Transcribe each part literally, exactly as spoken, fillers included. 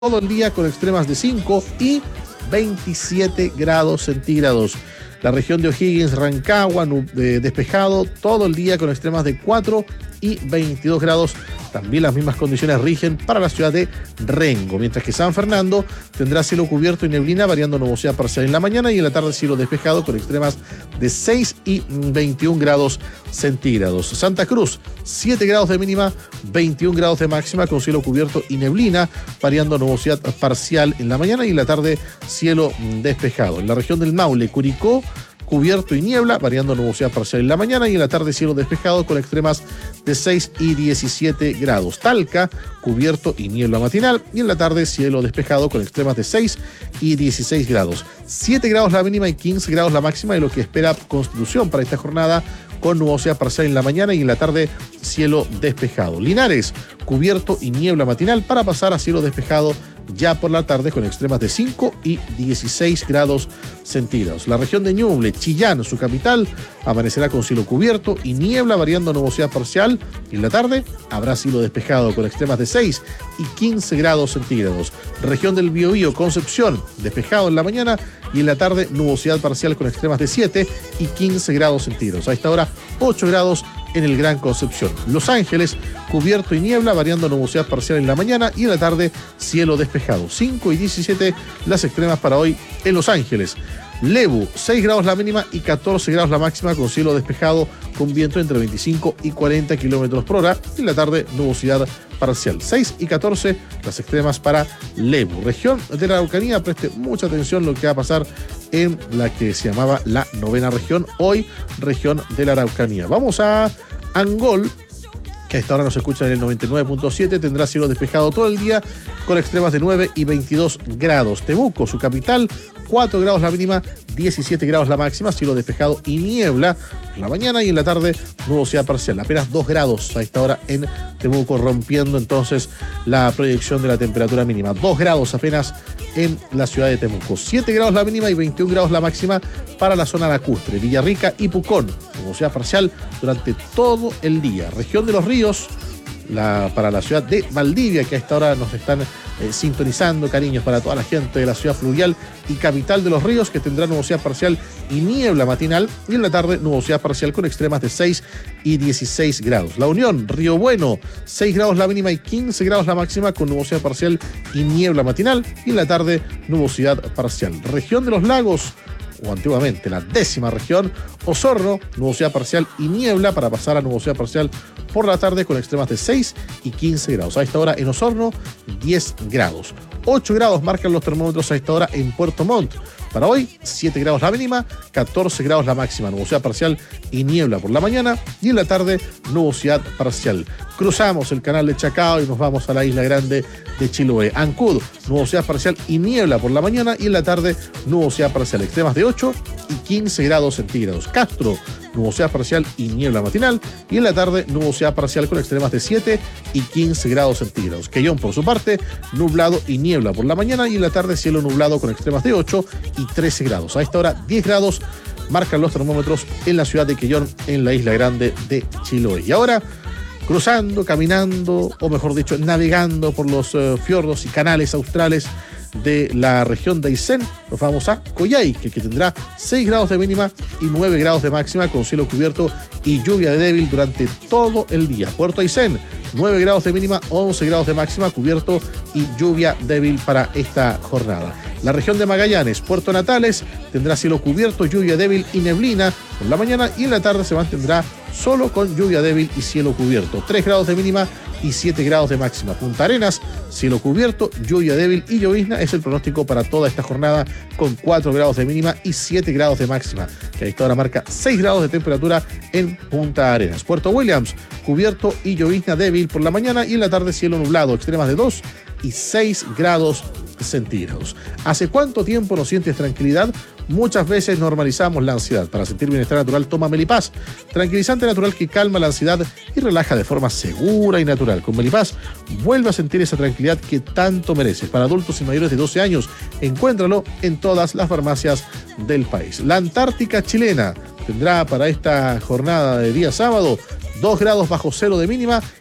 todo el día con extremas de cinco y veintisiete grados centígrados. La región de O'Higgins, Rancagua, eh, despejado todo el día con extremas de cuatro y veintidós grados. También las mismas condiciones rigen para la ciudad de Rengo, mientras que San Fernando tendrá cielo cubierto y neblina, variando nubosidad parcial en la mañana y en la tarde cielo despejado con extremas de seis y veintiún grados centígrados. Santa Cruz, siete grados de mínima, veintiún grados de máxima con cielo cubierto y neblina, variando nubosidad parcial en la mañana y en la tarde cielo despejado. En la región del Maule, Curicó, cubierto y niebla, variando nubosidad parcial en la mañana y en la tarde cielo despejado con extremas de seis y diecisiete grados. Talca, cubierto y niebla matinal y en la tarde cielo despejado con extremas de seis y dieciséis grados. siete grados la mínima y quince grados la máxima de lo que espera Constitución para esta jornada, con nubosidad parcial en la mañana y en la tarde cielo despejado. Linares, cubierto y niebla matinal para pasar a cielo despejado ya por la tarde con extremas de cinco y dieciséis grados centígrados. La región de Ñuble, Chillán, su capital, amanecerá con cielo cubierto y niebla, variando nubosidad parcial y en la tarde habrá cielo despejado con extremas de seis y quince grados centígrados. Región del Biobío, Concepción, despejado en la mañana y en la tarde nubosidad parcial con extremas de siete y quince grados centígrados. A esta hora ocho grados en el Gran Concepción. Los Ángeles, cubierto y niebla, variando nubosidad parcial en la mañana y en la tarde cielo despejado. cinco y diecisiete las extremas para hoy en Los Ángeles. Lebu, seis grados la mínima y catorce grados la máxima con cielo despejado, con viento entre veinticinco y cuarenta kilómetros por hora y en la tarde nubosidad parcial. seis y catorce las extremas para Lebu. Región de la Araucanía, preste mucha atención lo que va a pasar en la que se llamaba la novena región, hoy región de la Araucanía. Vamos a Angol, que a esta hora nos escucha en el noventa y nueve punto siete, tendrá cielo despejado todo el día con extremas de nueve y veintidós grados. Temuco, su capital, cuatro grados la mínima, diecisiete grados la máxima, cielo despejado y niebla en la mañana y en la tarde nubosidad parcial. Apenas dos grados a esta hora en Temuco, rompiendo entonces la proyección de la temperatura mínima. dos grados apenas en la ciudad de Temuco. siete grados la mínima y veintiún grados la máxima para la zona lacustre. Villarrica y Pucón, nubosidad parcial durante todo el día. Región de los Ríos, La, para la ciudad de Valdivia, que a esta hora nos están eh, sintonizando. Cariños para toda la gente de la ciudad fluvial y capital de los ríos, que tendrá nubosidad parcial y niebla matinal y en la tarde nubosidad parcial con extremas de seis y dieciséis grados. La Unión, Río Bueno, seis grados la mínima y quince grados la máxima con nubosidad parcial y niebla matinal y en la tarde nubosidad parcial. Región de los Lagos, o antiguamente la décima región, Osorno, nubosidad parcial y niebla para pasar a nubosidad parcial por la tarde con extremas de seis y quince grados. A esta hora en Osorno, diez grados. ocho grados marcan los termómetros a esta hora en Puerto Montt. Para hoy, siete grados la mínima, catorce grados la máxima, nubosidad parcial y niebla por la mañana y en la tarde nubosidad parcial. Cruzamos el canal de Chacao y nos vamos a la isla grande de Chiloé. Ancud, nubosidad parcial y niebla por la mañana y en la tarde nubosidad parcial. Extremas de ocho y quince grados centígrados. Castro, nubosidad parcial y niebla matinal y en la tarde nubosidad parcial con extremas de siete y quince grados centígrados. Quellón, por su parte, nublado y niebla por la mañana y en la tarde cielo nublado con extremas de ocho y trece grados. A esta hora diez grados marcan los termómetros en la ciudad de Quellón, en la isla grande de Chiloé. Y ahora, cruzando, caminando, o mejor dicho, navegando por los uh, fiordos y canales australes de la región de Aysén, nos vamos a Coyhaique, que tendrá seis grados de mínima y nueve grados de máxima con cielo cubierto y lluvia débil durante todo el día. Puerto Aysén, nueve grados de mínima, once grados de máxima, cubierto y lluvia débil para esta jornada. La región de Magallanes, Puerto Natales, tendrá cielo cubierto, lluvia débil y neblina por la mañana y en la tarde se mantendrá solo con lluvia débil y cielo cubierto. tres grados de mínima y siete grados de máxima. Punta Arenas, cielo cubierto, lluvia débil y llovizna es el pronóstico para toda esta jornada con cuatro grados de mínima y siete grados de máxima, que a esta hora marca seis grados de temperatura en Punta Arenas. Puerto Williams, cubierto y llovizna débil por la mañana y en la tarde cielo nublado, extremas de dos y seis grados centígrados. ¿Hace cuánto tiempo no sientes tranquilidad? Muchas veces normalizamos la ansiedad. Para sentir bienestar natural, toma Melipaz, tranquilizante natural que calma la ansiedad y relaja de forma segura y natural. Con Melipaz, vuelve a sentir esa tranquilidad que tanto mereces. Para adultos y mayores de doce años, encuéntralo en todas las farmacias del país. La Antártica chilena tendrá para esta jornada de día sábado dos grados bajo cero de mínima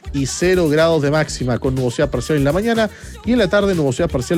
y cero grados de máxima, con nubosidad parcial en la mañana y en la tarde nubosidad parcial